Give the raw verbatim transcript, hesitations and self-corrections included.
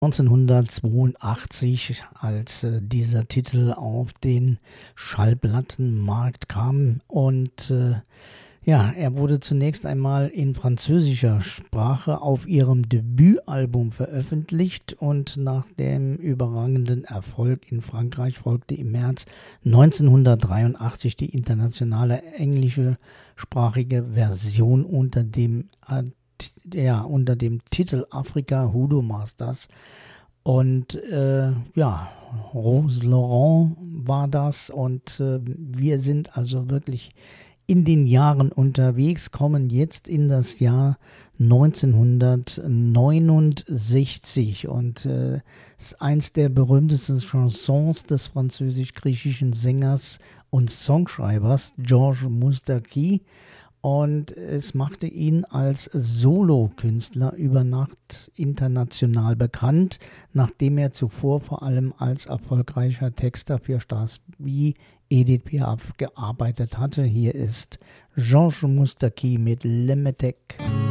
neunzehnhundertzweiundachtzig, als äh, dieser Titel auf den Schallplattenmarkt kam. Und äh, ja, er wurde zunächst einmal in französischer Sprache auf ihrem Debütalbum veröffentlicht und nach dem überragenden Erfolg in Frankreich folgte im März neunzehnhundertdreiundachtzig die internationale englische sprachige Version unter dem ja, unter dem Titel Africa Hoodoo Masters. Und äh, ja, Rose Laurent war das. Und äh, wir sind also wirklich in den Jahren unterwegs, kommen jetzt in das Jahr neunzehnhundertneunundsechzig. Und äh, ist eins der berühmtesten Chansons des französisch-griechischen Sängers und Songschreibers Georges Moustaki. Und es machte ihn als Solokünstler über Nacht international bekannt, nachdem er zuvor vor allem als erfolgreicher Texter für Stars wie Edith Piaf gearbeitet hatte. Hier ist Georges Moustaki mit Le Métèque.